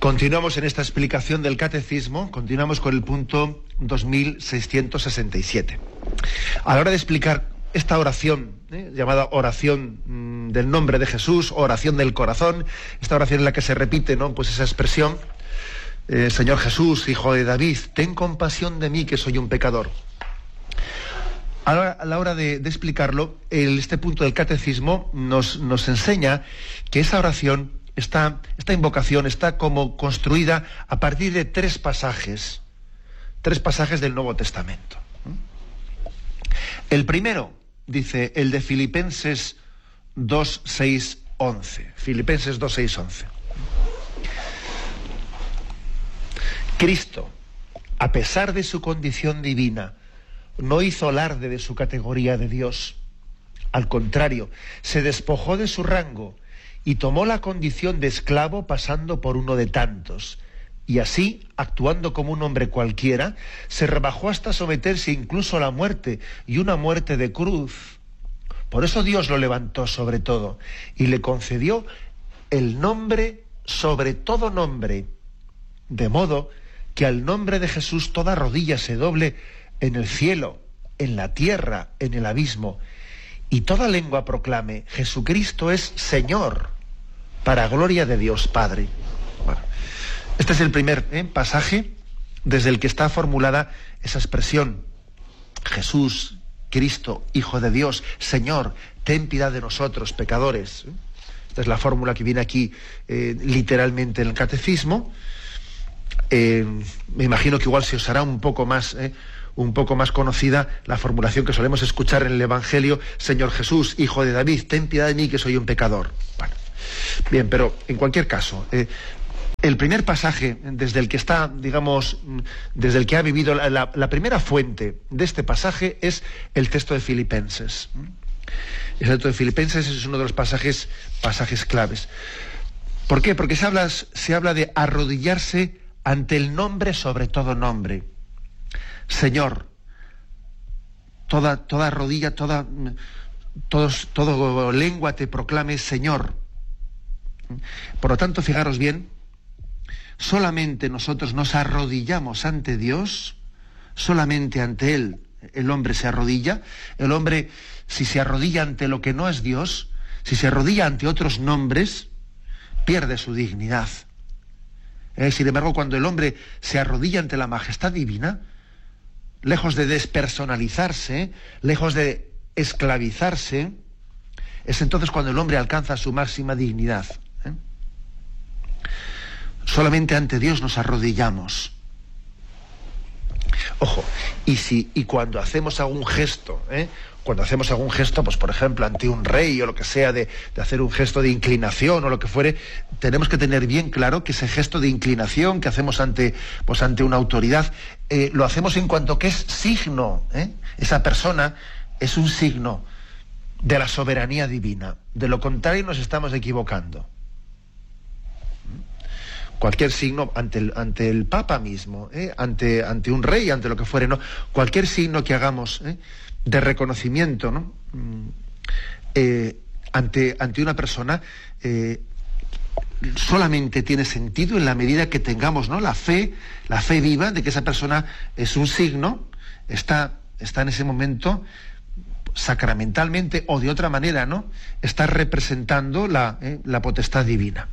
Continuamos en esta explicación del Catecismo, continuamos con el punto 2667. A la hora de explicar esta oración, llamada oración del nombre de Jesús, oración del corazón, esta oración en la que se repite, ¿no?, pues esa expresión, Señor Jesús, Hijo de David, ten compasión de mí que soy un pecador. A la hora de explicarlo, este punto del Catecismo nos enseña que esa oración, esta invocación está como construida a partir de tres pasajes del Nuevo Testamento. El primero, dice, el de Filipenses 2, 6, 11. Filipenses 2, 6, 11. Cristo, a pesar de su condición divina, no hizo alarde de su categoría de Dios. Al contrario, se despojó de su rango y tomó la condición de esclavo pasando por uno de tantos. Y así, actuando como un hombre cualquiera, se rebajó hasta someterse incluso a la muerte, y una muerte de cruz. Por eso Dios lo levantó sobre todo, y le concedió el nombre sobre todo nombre, de modo que al nombre de Jesús toda rodilla se doble en el cielo, en la tierra, en el abismo, y toda lengua proclame, Jesucristo es Señor, para gloria de Dios Padre. Bueno, este es el primer pasaje desde el que está formulada esa expresión, Jesús, Cristo, Hijo de Dios, Señor, ten piedad de nosotros, pecadores. Esta es la fórmula que viene aquí literalmente en el Catecismo. Me imagino que igual se os hará un poco más conocida la formulación que solemos escuchar en el Evangelio, Señor Jesús, Hijo de David, ten piedad de mí que soy un pecador. Bueno, bien, pero en cualquier caso, el primer pasaje desde el que está, digamos, desde el que ha vivido la primera fuente de este pasaje es el texto de Filipenses. El texto de Filipenses es uno de los pasajes claves. ¿Por qué? Porque se habla de arrodillarse ante el nombre sobre todo nombre. Señor, toda rodilla, toda lengua te proclame Señor. Por lo tanto, fijaros bien, solamente nosotros nos arrodillamos ante Dios, solamente ante Él el hombre se arrodilla. El hombre, si se arrodilla ante lo que no es Dios, si se arrodilla ante otros nombres, pierde su dignidad. Sin embargo, cuando el hombre se arrodilla ante la majestad divina, lejos de despersonalizarse, lejos de esclavizarse, es entonces cuando el hombre alcanza su máxima dignidad. Solamente ante Dios nos arrodillamos. Ojo, y cuando hacemos algún gesto, pues por ejemplo ante un rey o lo que sea, de hacer un gesto de inclinación o lo que fuere, tenemos que tener bien claro que ese gesto de inclinación que hacemos ante una autoridad, lo hacemos en cuanto que es signo, esa persona es un signo de la soberanía divina. De lo contrario nos estamos equivocando. Cualquier signo ante el Papa mismo, ante un rey, ante lo que fuere, ¿no? Cualquier signo que hagamos de reconocimiento, ¿no? Ante una persona solamente tiene sentido en la medida que tengamos, ¿no?, la fe viva de que esa persona es un signo, está en ese momento sacramentalmente o de otra manera, ¿no?, está representando la potestad divina.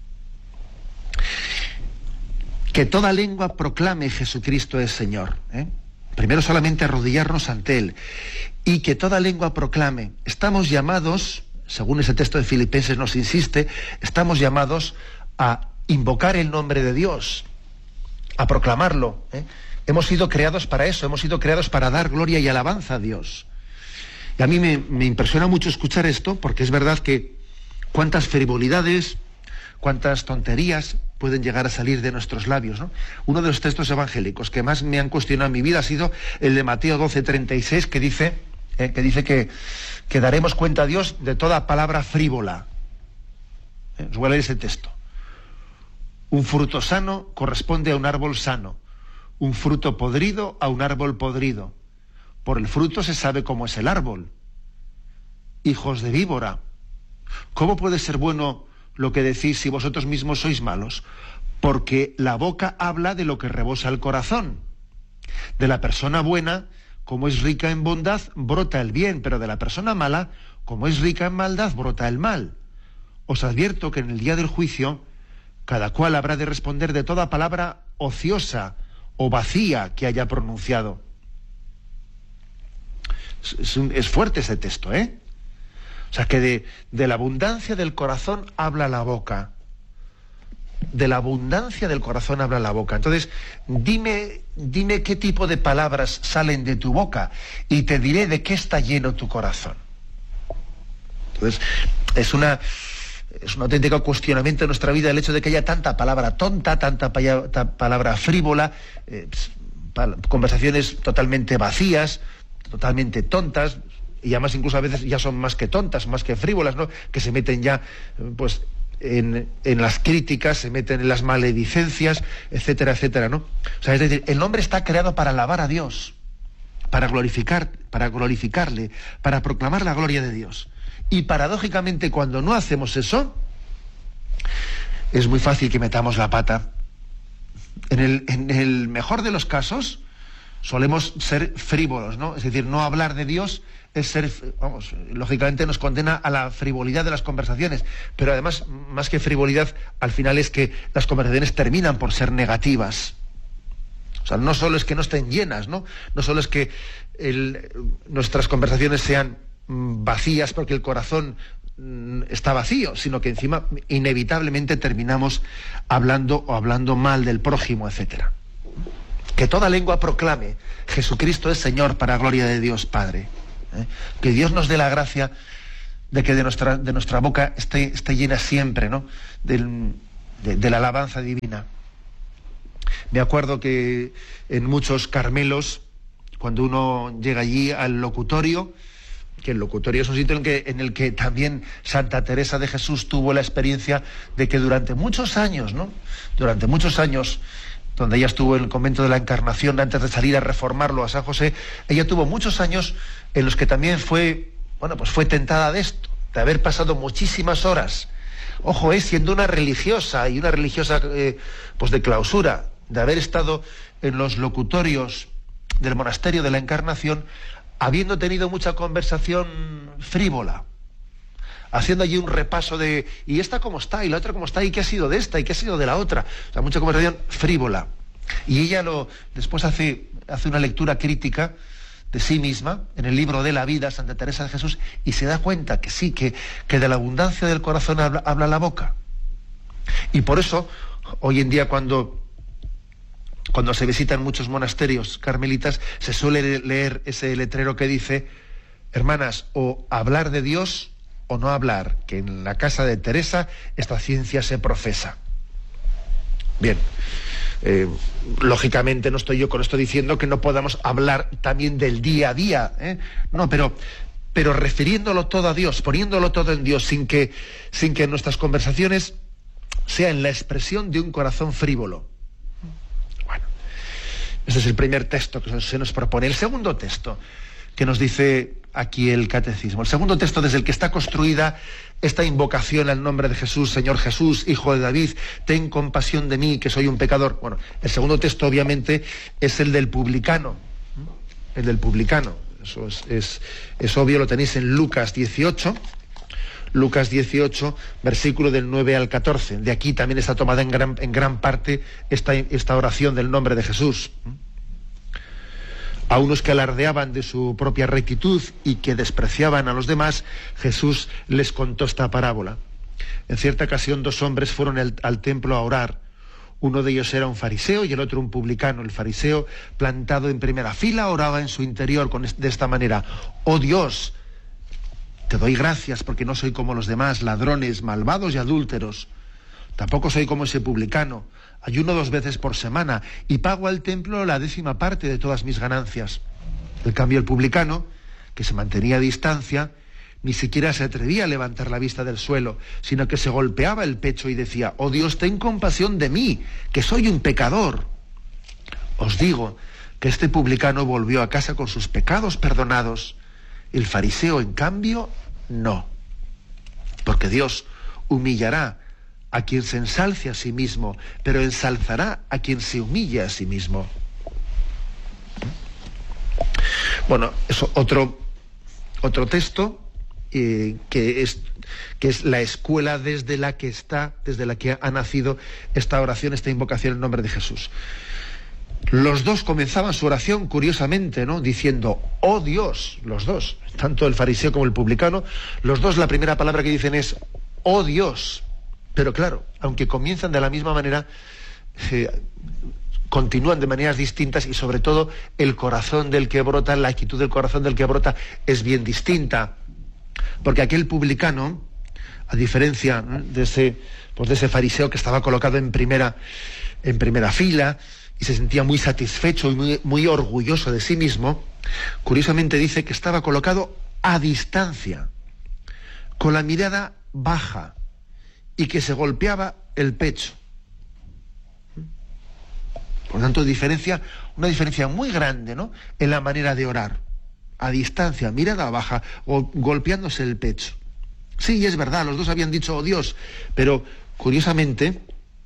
Que toda lengua proclame Jesucristo es Señor. Primero solamente arrodillarnos ante Él. Y que toda lengua proclame. Estamos llamados, según ese texto de Filipenses nos insiste, estamos llamados a invocar el nombre de Dios, a proclamarlo. Hemos sido creados para eso, hemos sido creados para dar gloria y alabanza a Dios. Y a mí me impresiona mucho escuchar esto, porque es verdad que cuántas frivolidades, cuántas tonterías pueden llegar a salir de nuestros labios, ¿no? Uno de los textos evangélicos que más me han cuestionado en mi vida ha sido el de Mateo 12:36, que dice que daremos cuenta a Dios de toda palabra frívola. Os voy a leer ese texto. Un fruto sano corresponde a un árbol sano, un fruto podrido a un árbol podrido. Por el fruto se sabe cómo es el árbol. Hijos de víbora, ¿cómo puede ser bueno lo que decís si vosotros mismos sois malos? porque la boca habla de lo que rebosa el corazón. De la persona buena, como es rica en bondad, brota el bien, pero de la persona mala, como es rica en maldad, brota el mal. Os advierto que en el día del juicio, cada cual habrá de responder de toda palabra ociosa o vacía que haya pronunciado. Es fuerte ese texto, ¿eh? O sea, que de la abundancia del corazón habla la boca. De la abundancia del corazón habla la boca. Entonces, dime qué tipo de palabras salen de tu boca y te diré de qué está lleno tu corazón. Entonces, es un auténtico cuestionamiento en nuestra vida el hecho de que haya tanta palabra tonta, tanta palabra frívola, conversaciones totalmente vacías, totalmente tontas, y además incluso a veces ya son más que tontas, más que frívolas, ¿no? Que se meten ya, pues, en las críticas, se meten en las maledicencias, etcétera, etcétera, ¿no? O sea, es decir, el hombre está creado para alabar a Dios, para glorificarle, para proclamar la gloria de Dios. Y paradójicamente, cuando no hacemos eso, es muy fácil que metamos la pata. En el mejor de los casos, solemos ser frívolos, ¿no? Es decir, no hablar de Dios es ser, lógicamente nos condena a la frivolidad de las conversaciones, pero además, más que frivolidad, al final es que las conversaciones terminan por ser negativas. O sea, no solo es que no estén llenas, ¿no? No solo es que nuestras conversaciones sean vacías porque el corazón está vacío, sino que encima inevitablemente terminamos hablando mal del prójimo, etcétera. Que toda lengua proclame: Jesucristo es Señor, para gloria de Dios Padre. Que Dios nos dé la gracia de que de nuestra boca esté llena siempre, ¿no? de la alabanza divina. Me acuerdo que en muchos Carmelos, cuando uno llega allí al locutorio, que el locutorio es un sitio en el que también Santa Teresa de Jesús tuvo la experiencia de que durante muchos años, donde ella estuvo en el convento de la Encarnación antes de salir a reformarlo a San José, ella tuvo muchos años en los que también fue tentada de esto, de haber pasado muchísimas horas, siendo una religiosa, y una religiosa de clausura, de haber estado en los locutorios del monasterio de la Encarnación, habiendo tenido mucha conversación frívola, haciendo allí un repaso de ¿y esta cómo está? ¿Y la otra cómo está? ¿Y qué ha sido de esta? ¿Y qué ha sido de la otra? O sea, mucha conversación frívola. Y ella después hace una lectura crítica de sí misma en el libro de la vida, Santa Teresa de Jesús, y se da cuenta que sí, que de la abundancia del corazón habla la boca. Y por eso, hoy en día, cuando se visitan muchos monasterios carmelitas, se suele leer ese letrero que dice: hermanas, o hablar de Dios o no hablar, que en la casa de Teresa esta ciencia se profesa. Bien, lógicamente no estoy yo con esto diciendo que no podamos hablar también del día a día, no, pero refiriéndolo todo a Dios, poniéndolo todo en Dios, sin que nuestras conversaciones sean la expresión de un corazón frívolo. Bueno, ese es el primer texto que se nos propone. El segundo texto que nos dice aquí el catecismo, el segundo texto desde el que está construida esta invocación al nombre de Jesús: Señor Jesús, Hijo de David, ten compasión de mí, que soy un pecador. Bueno, el segundo texto obviamente es el del publicano. El del publicano. Eso es obvio, lo tenéis en Lucas 18, versículo del 9 al 14. De aquí también está tomada en gran parte esta oración del nombre de Jesús. A unos que alardeaban de su propia rectitud y que despreciaban a los demás, Jesús les contó esta parábola. En cierta ocasión 2 hombres fueron al templo a orar. Uno de ellos era un fariseo y el otro un publicano. El fariseo, plantado en primera fila, oraba en su interior de esta manera: oh Dios, te doy gracias porque no soy como los demás, ladrones, malvados y adúlteros. Tampoco soy como ese publicano. Ayuno 2 veces por semana y pago al templo la 10ª parte de todas mis ganancias. En cambio, el publicano, que se mantenía a distancia, ni siquiera se atrevía a levantar la vista del suelo, sino que se golpeaba el pecho y decía: oh Dios, ten compasión de mí, que soy un pecador. Os digo que este publicano volvió a casa con sus pecados perdonados. El fariseo, en cambio, no. Porque Dios humillará a quien se ensalce a sí mismo, pero ensalzará a quien se humilla a sí mismo. Bueno, eso otro texto que es la escuela desde la que ha nacido esta oración, esta invocación en nombre de Jesús. Los dos comenzaban su oración curiosamente, ¿no? Diciendo, oh Dios, los dos, tanto el fariseo como el publicano, los dos la primera palabra que dicen es, oh Dios. Pero claro, aunque comienzan de la misma manera, continúan de maneras distintas y sobre todo el corazón del que brota, la actitud del corazón del que brota es bien distinta. Porque aquel publicano, a diferencia, ¿no?, de ese fariseo que estaba colocado en primera fila y se sentía muy satisfecho y muy orgulloso de sí mismo, curiosamente dice que estaba colocado a distancia, con la mirada baja y que se golpeaba el pecho. Por lo tanto, una diferencia muy grande, ¿no?, en la manera de orar. A distancia, mirada baja o golpeándose el pecho. Sí, es verdad, los dos habían dicho, oh Dios, pero curiosamente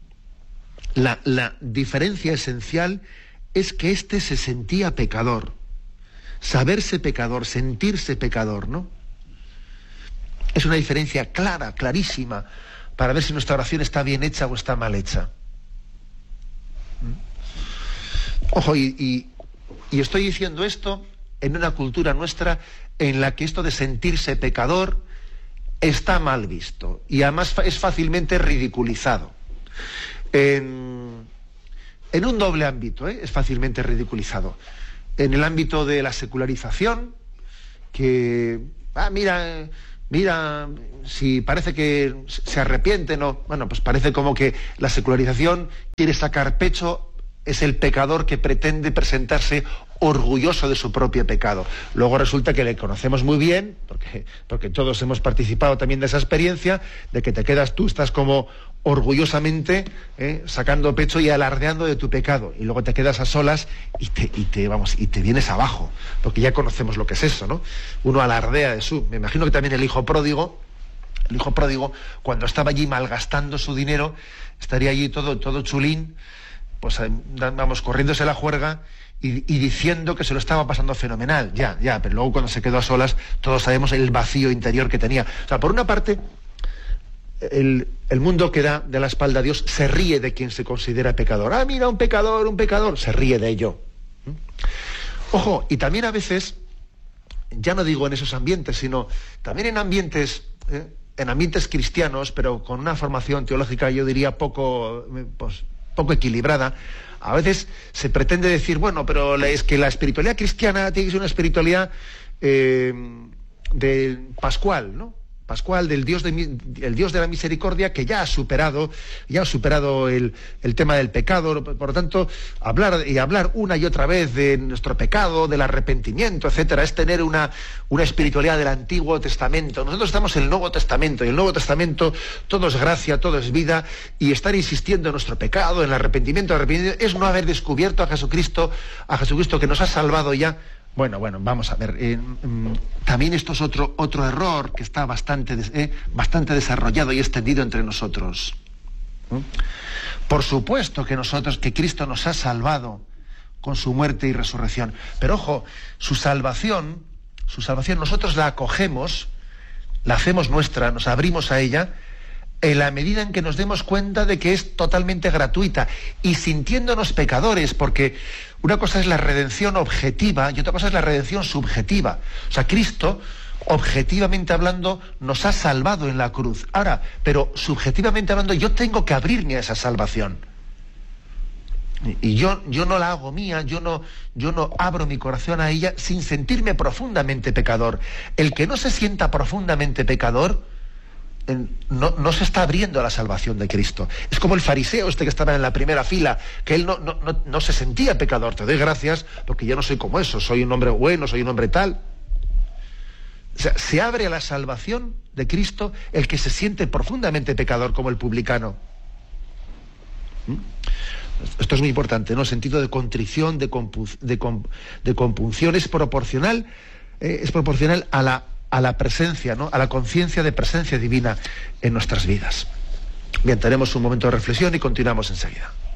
la diferencia esencial es que éste se sentía pecador. Saberse pecador, sentirse pecador, ¿no? Es una diferencia clara, clarísima, para ver si nuestra oración está bien hecha o está mal hecha. Ojo, y estoy diciendo esto en una cultura nuestra en la que esto de sentirse pecador está mal visto y además es fácilmente ridiculizado. En un doble ámbito, es fácilmente ridiculizado. En el ámbito de la secularización, que, mira, si parece que se arrepiente, no, bueno, pues parece como que la secularización quiere sacar pecho, es el pecador que pretende presentarse orgulloso de su propio pecado. Luego resulta que le conocemos muy bien, porque todos hemos participado también de esa experiencia, de que tú estás como orgullosamente sacando pecho y alardeando de tu pecado, y luego te quedas a solas y te vienes abajo, porque ya conocemos lo que es eso, ¿no? Uno alardea de me imagino que también el hijo pródigo, cuando estaba allí malgastando su dinero, estaría allí todo chulín, pues corriéndose la juerga y diciendo que se lo estaba pasando fenomenal, pero luego cuando se quedó a solas, todos sabemos el vacío interior que tenía. O sea, por una parte, el mundo que da de la espalda a Dios se ríe de quien se considera pecador. Ah, mira, un pecador, se ríe de ello. Ojo, y también a veces, ya no digo en esos ambientes, sino también en ambientes cristianos, pero con una formación teológica, yo diría, poco equilibrada, a veces se pretende decir, bueno, pero es que la espiritualidad cristiana tiene que ser una espiritualidad de Pascual, ¿no? Pascual, el Dios de la misericordia, que ya ha superado el tema del pecado. Por lo tanto, hablar una y otra vez de nuestro pecado, del arrepentimiento, etcétera, es tener una espiritualidad del Antiguo Testamento. Nosotros estamos en el Nuevo Testamento, y el Nuevo Testamento todo es gracia, todo es vida, y estar insistiendo en nuestro pecado, en el arrepentimiento, es no haber descubierto a Jesucristo que nos ha salvado ya. Bueno, vamos a ver. También esto es otro error que está bastante desarrollado y extendido entre nosotros. Por supuesto que Cristo nos ha salvado con su muerte y resurrección. Pero ojo, su salvación nosotros la acogemos, la hacemos nuestra, nos abrimos a ella, en la medida en que nos demos cuenta de que es totalmente gratuita y sintiéndonos pecadores, porque una cosa es la redención objetiva y otra cosa es la redención subjetiva. O sea, Cristo, objetivamente hablando, nos ha salvado en la cruz. Ahora, pero subjetivamente hablando, yo tengo que abrirme a esa salvación. Y yo no la hago mía, yo no abro mi corazón a ella sin sentirme profundamente pecador. El que no se sienta profundamente pecador no se está abriendo a la salvación de Cristo. Es como el fariseo que estaba en la primera fila, que él no se sentía pecador. Te doy gracias porque yo no soy como eso, soy un hombre bueno, soy un hombre tal. O sea, se abre a la salvación de Cristo el que se siente profundamente pecador, como el publicano. Esto es muy importante, ¿no? El sentido de contrición, de compunción es proporcional a la presencia, ¿no?, a la conciencia de presencia divina en nuestras vidas. Bien, tenemos un momento de reflexión y continuamos enseguida.